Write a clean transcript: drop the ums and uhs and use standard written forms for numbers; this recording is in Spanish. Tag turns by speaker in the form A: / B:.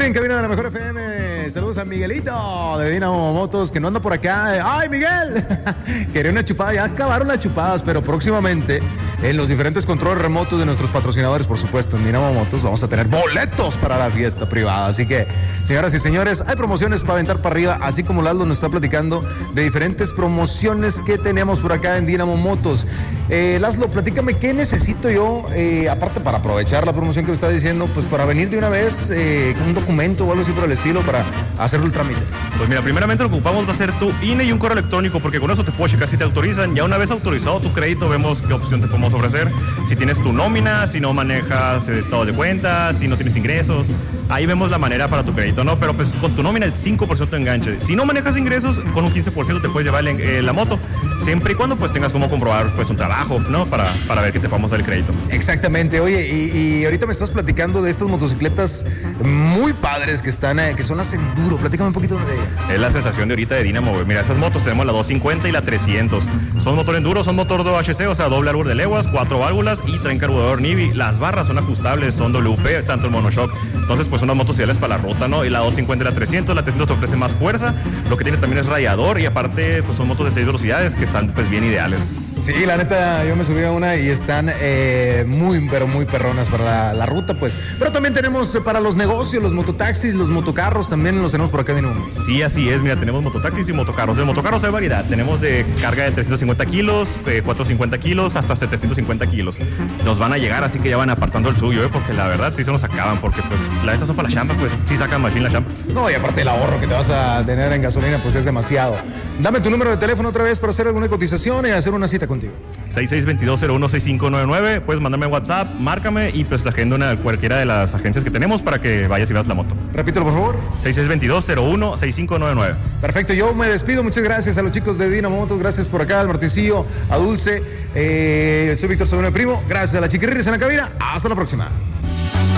A: en cabina de la Mejor FM. Saludos a Miguelito de Dinamo Motos, que no anda por acá. ¡Ay, Miguel! Quería una chupada. Ya acabaron las chupadas, pero próximamente en los diferentes controles remotos de nuestros patrocinadores, por supuesto, en Dinamo Motos, vamos a tener boletos para la fiesta privada. Así que, señoras y señores, hay promociones para aventar para arriba, así como Lalo nos está platicando de diferentes promociones que tenemos por acá en Dinamo Motos. Laszlo, platícame, ¿qué necesito yo, aparte para aprovechar la promoción que me está diciendo, pues para venir de una vez con un documento o algo así por el estilo para hacer el trámite?
B: Pues mira, primeramente lo que ocupamos va a ser tu INE y un correo electrónico, porque con eso te puedo checar si te autorizan. Ya una vez autorizado tu crédito, vemos qué opción te podemos ofrecer. Si tienes tu nómina, si no manejas estado de cuenta, si no tienes ingresos, ahí vemos la manera para tu crédito, ¿no? Pero pues con tu nómina el 5% de enganche. Si no manejas ingresos, con un 15% te puedes llevar la moto, siempre y cuando pues tengas como comprobar pues un trabajo, ¿no? Para ver que te podamos dar el crédito.
A: Exactamente. Oye, y ahorita me estás platicando de estas motocicletas muy padres que están, que son las Enduro. Platícame un poquito de ellas.
B: Es la sensación de ahorita de Dinamo, güey. Mira, esas motos tenemos la 250 y la 300. Son motor Enduro, son motor 2HC, o sea, doble árbol de leguas, 4 válvulas y traen carburador Nivi. Las barras son ajustables, son WP, tanto el monoshock. Entonces, pues unas motos ideales para la ruta, ¿no? Y la 250 y la 300 te ofrece más fuerza. Lo que tiene también es radiador y aparte, pues son motos de 6 velocidades que están pues bien ideales.
A: Sí, la neta, yo me subí a una y están muy, pero muy perronas para la ruta, pues. Pero también tenemos para los negocios, los mototaxis, los motocarros, también los tenemos por acá de nuevo.
B: Sí, así es. Mira, tenemos mototaxis y motocarros. De motocarros hay variedad. Tenemos de carga de 350 kilos, 450 kilos, hasta 750 kilos. Nos van a llegar, así que ya van apartando el suyo, porque la verdad sí se nos acaban, porque pues la neta son para la chamba, pues sí sacan más bien la chamba.
A: No, y aparte el ahorro que te vas a tener en gasolina, pues es demasiado. Dame tu número de teléfono otra vez para hacer alguna cotización y hacer una cita contigo.
B: 6622016599. Puedes mandarme WhatsApp, márcame y pues agendo en cualquiera de las agencias que tenemos para que vayas y veas la moto.
A: Repítelo, por favor.
B: 6622016599.
A: Perfecto, yo me despido. Muchas gracias a los chicos de Dinamo Motos. Gracias por acá, al Marticillo, a Dulce. Soy Víctor Sobrino Primo. Gracias a la Chiquirris en la cabina. Hasta la próxima.